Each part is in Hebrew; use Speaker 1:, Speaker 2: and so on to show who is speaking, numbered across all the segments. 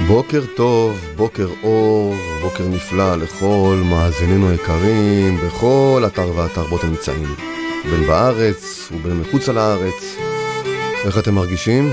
Speaker 1: בוקר טוב, בוקר אור, בוקר נפלא לכל מאזינינו היקרים בכל אתר ואתר בו אתם נמצאים, בין בארץ ובין מחוץ לארץ. איך אתם מרגישים?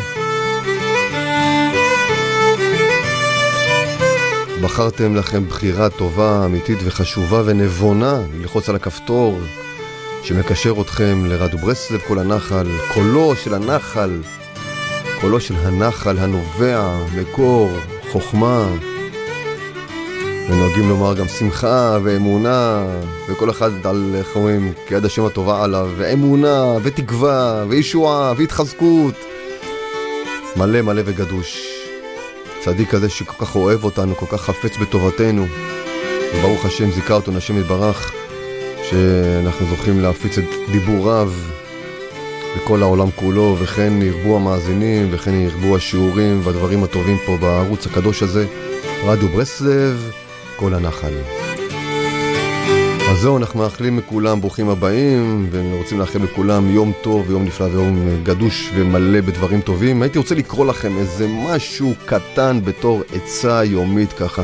Speaker 1: בחרתם לכם בחירה טובה, אמיתית וחשובה ונבונה ללחוץ על הכפתור שמקשר אתכם לרדיו ברסלב, כל הנחל, קולו של הנחל, קולו של הנחל הנובע מקור חוכמה, ונוהגים לומר גם שמחה ואמונה, וכל אחד על, איך אומרים, כיד השם הטובה עליו, ואמונה ותקווה וישועה והתחזקות, מלא מלא וגדוש. צדיק כזה שכל כך אוהב אותנו, כל כך חפץ בטובתנו, וברוך השם זיכה אותנו השם יתברך, שאנחנו זוכים להפיץ את דיבוריו בכל העולם כולו, וכן ירבו המאזינים, וכן ירבו השיעורים והדברים הטובים פה בערוץ הקדוש הזה, רדיו ברסלב, כל הנחל. אז זהו, אנחנו מאחלים לכולם ברוכים הבאים, ורוצים לאחל לכולם יום טוב, יום נפלא ויום גדוש ומלא בדברים טובים. הייתי רוצה לקרוא לכם איזה משהו קטן בתור עצה יומית ככה,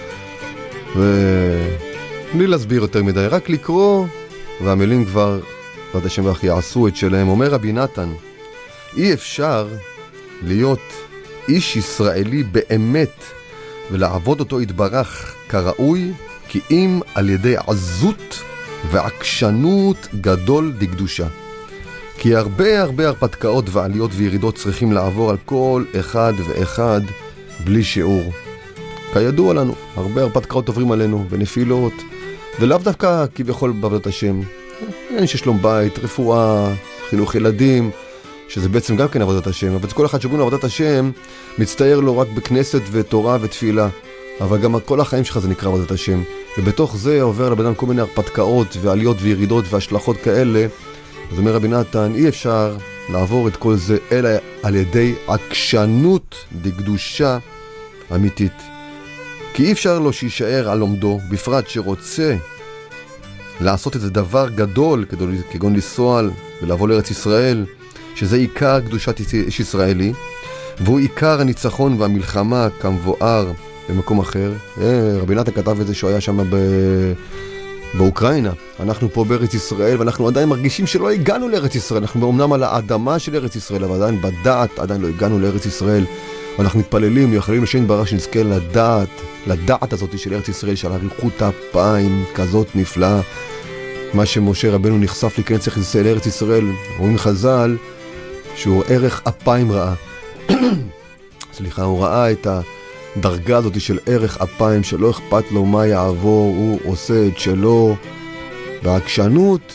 Speaker 1: ובלי להסביר יותר מדי, רק לקרוא, והמילים כבר ועד השם ואחי יעשו את שלהם. אומר רבי נתן, אי אפשר להיות איש ישראלי באמת ולעבוד אותו יתברך כראוי, כי אם על ידי עזות ועקשנות גדול דקדושה. כי הרבה הרפתקאות ועליות וירידות צריכים לעבור על כל אחד ואחד בלי שיעור. כידוע לנו, הרבה הרפתקאות עוברים עלינו ונפילות, ולאו דווקא כביכול בעבודת השם. אין ששלום בית, רפואה, חינוך ילדים, שזה בעצם גם כן עבודת השם, אבל כל אחד שבון עבודת השם מצטייר לו רק בכנסת ותורה ותפילה, אבל גם כל החיים שלך זה נקרא עבודת השם, ובתוך זה עובר לבן אדם כל מיני הרפתקאות ועליות וירידות והשלכות כאלה. אז אומר רבי נתן, אי אפשר לעבור את כל זה אלא על ידי עקשנות דקדושה אמיתית, כי אי אפשר לו שישאר על עומדו, בפרט שרוצה לעשות את זה דבר גדול, כגון לנסוע ולבוא לארץ ישראל, שזה עיקר קדושת איש ישראלי, והוא עיקר הניצחון והמלחמה כמבואר במקום אחר. רבי נתן כתב את זה שהוא היה שם באוקראינה. אנחנו פה בארץ ישראל, ואנחנו עדיין מרגישים שלא הגענו לארץ ישראל. אנחנו אומנם על האדמה של ארץ ישראל, אבל עדיין בדעת עדיין לא הגענו לארץ ישראל. ואנחנו מתפללים, יכולים לשם ברח שנזכה לדעת הזאת של ארץ ישראל, של אריכות אפיים כזאת נפלאה. מה שמשה רבנו נחשף להיכנס לארץ ישראל, רואים חז"ל שהוא ערך אפיים ראה. סליחה, הוא ראה את הדרגה הזאת של ערך אפיים, שלא אכפת לו מה יעבור, הוא עושה את שלו בעקשנות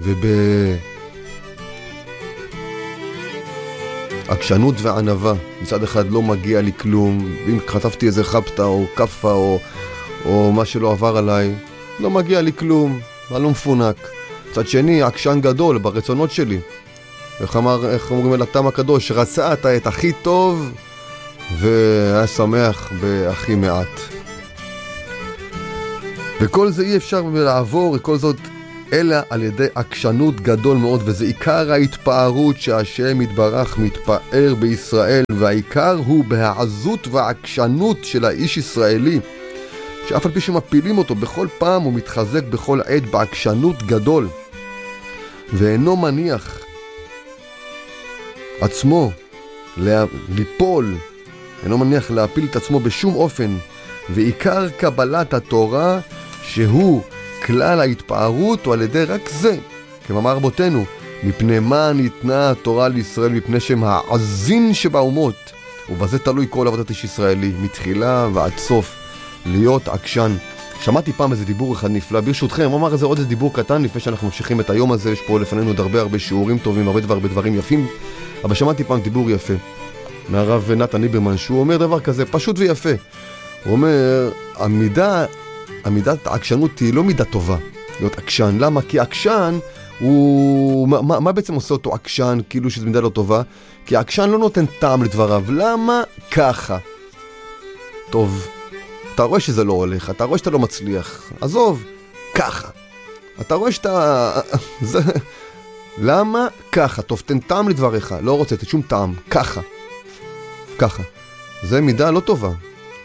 Speaker 1: עקשנות וענווה. מצד אחד לא מגיע לי כלום, ואם חטפתי איזה חפתה או קפה או מה שלא עבר עליי, לא מגיע לי כלום, אני לא מפונק. מצד שני, עקשן גדול ברצונות שלי. איך אומרים אל התם הקדוש, רצעת את הכי טוב והיה שמח בהכי מעט. וכל זה אי אפשר לעבור, כל זאת אלא על ידי עקשנות גדול מאוד, וזה עיקר ההתפארות שהשם יתברך מתפאר בישראל, והעיקר הוא בהעזות והעקשנות של האיש ישראלי, שאף על פי שמפילים אותו בכל פעם הוא מתחזק בכל עת בעקשנות גדול, ואינו מניח עצמו ליפול, אינו מניח להפיל את עצמו בשום אופן. ועיקר קבלת התורה שהוא כלל ההתפארות הוא על ידי רק זה, כמאמר רבותינו, מפני מה ניתנה התורה לישראל? מפני שהם העזין שבאומות. ובזה תלוי כל עבודת איש ישראלי, מתחילה ועד סוף, להיות עקשן. שמעתי פעם איזה דיבור אחד נפלא, ברשותכם, הוא אמר איזה עוד איזה דיבור קטן לפני שאנחנו ממשיכים את היום הזה. יש פה לפנינו עוד הרבה שיעורים טובים, הרבה דברים יפים, אבל שמעתי פעם דיבור יפה מהרב נתן ליברמן, שהוא אומר דבר כזה פשוט ויפה. הוא אומר, עמידת העקשנות היא לא מידה טובה להיות עקשן. למה? כי עקשן הוא, מה בעצם עושה אותו עקשן? כאילו שזו מידה לא טובה, כי העקשן לא נותן טעם לדבריו. למה? ככה. טוב, אתה רואה שזה לא הולך, אתה רואה שאתה לא מצליח, עזוב, ככה. אתה רואה שאתה... למה? ככה. טוב, תן טעם לדבריך, לא רוצה, תן שום טעם, ככה. זה מידה לא טובה.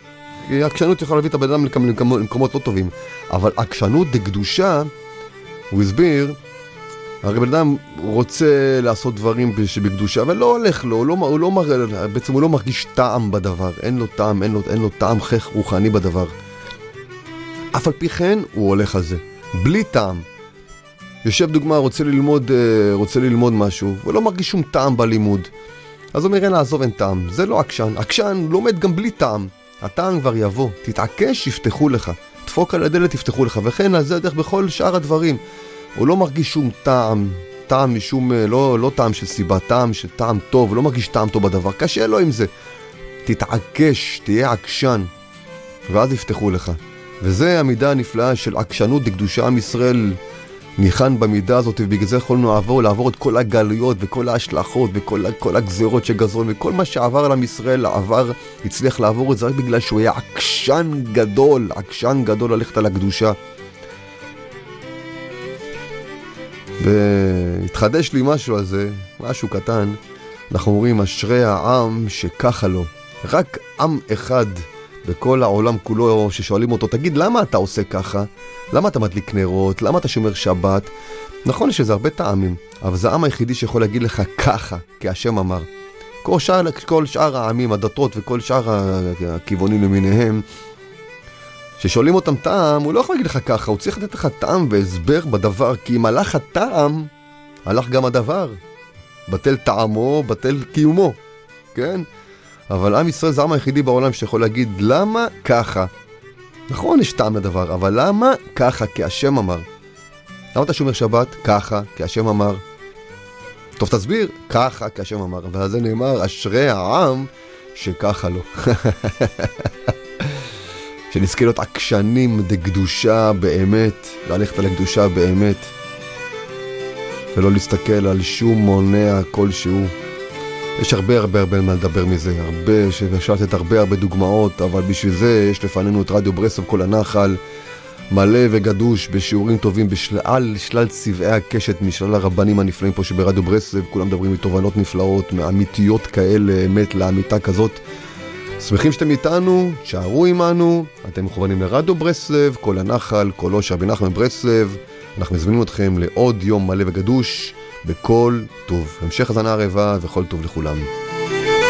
Speaker 1: כי עקשנות יכולה להביא את הבן אדם למקומות לא טובים. אבל עקשנות דקדושה, הוא הסביר, הרי בן אדם רוצה לעשות דברים שבקדושה, אבל לא הולך לו, בעצם הוא לא מרגיש טעם בדבר, אין לו טעם, אין לו טעם חך רוחני בדבר. אף על פי כן הוא הולך על זה, בלי טעם. יושב דוגמה, רוצה ללמוד משהו, ולא מרגיש שום טעם בלימוד. אז הוא אומר, אין לעזוב, אין טעם. זה לא עקשן. עקשן לומד גם בלי טעם. הטעם כבר יבוא. תתעקש, יפתחו לך. דפוק על הדלת, יפתחו לך. וכן, על זה דרך בכל שאר הדברים. הוא לא מרגיש שום טעם. טעם משום, לא טעם של סיבה, טעם של טעם טוב. הוא לא מרגיש טעם טוב בדבר. קשה לו עם זה. תתעקש, תהיה עקשן. ואז יפתחו לך. וזה המידה הנפלאה של עקשנות דקדושה. עם ישראל ניחן במידה הזאת, ובגלל זה יכולנו לעבור את כל הגלויות וכל ההשלכות וכל הגזירות שגזרו, וכל מה שעבר על עם ישראל, הצליח לעבור את זה רק בגלל שהוא היה עקשן גדול ללכת על הקדושה. והתחדש לי משהו על זה, משהו קטן. אנחנו אומרים, אשרי העם שככה לו. רק עם אחד בכל העולם כולו ששואלים אותו, תגיד, למה אתה עושה ככה? למה אתה מדליק נרות? למה אתה שומר שבת? נכון שזה הרבה טעמים, אבל זה העם היחידי שיכול להגיד לך ככה, כי השם אמר. כל שאר העמים, הדתות וכל שאר הכיוונים למיניהם, ששואלים אותם טעם, הוא לא יכול להגיד לך ככה, הוא צריך לתת לך טעם והסבר בדבר, כי אם הלך הטעם, הלך גם הדבר. בטל טעמו, בטל קיומו, כן? אבל עם ישראל זה העם היחידי בעולם שיכול להגיד למה ככה. נכון, יש טעם לדבר, אבל למה ככה? כי השם אמר. למה אתה שומר שבת? ככה, כי השם אמר. טוב, תסביר. ככה, כי השם אמר. ועל זה נאמר, אשרי העם שככה לו. שנזכה להיות עקשנים דקדושה באמת, ללכת על הקדושה באמת, ולא להסתכל על שום מונע כלשהו. יש הרבה מה לדבר מזה, אפשר לתת הרבה דוגמאות, אבל בשביל זה יש לפנינו את רדיו ברסלב כל הנחל, מלא וגדוש בשיעורים טובים שלל צבעי הקשת משלל הרבנים הנפלאים פה שברדיו ברסלב, כולם מדברים מתובנות נפלאות, מאמיתיות כאלה, אמת לאמיתה כזאת. שמחים שאתם איתנו, תשארו עמנו, אתם מכוונים לרדיו ברסלב, כל הנחל, קולו של רבי נחמן ברסלב. אנחנו מזמינים אתכם לעוד יום מלא וגדוש בכל טוב. המשך הזנה ערבה וכל טוב לכולם.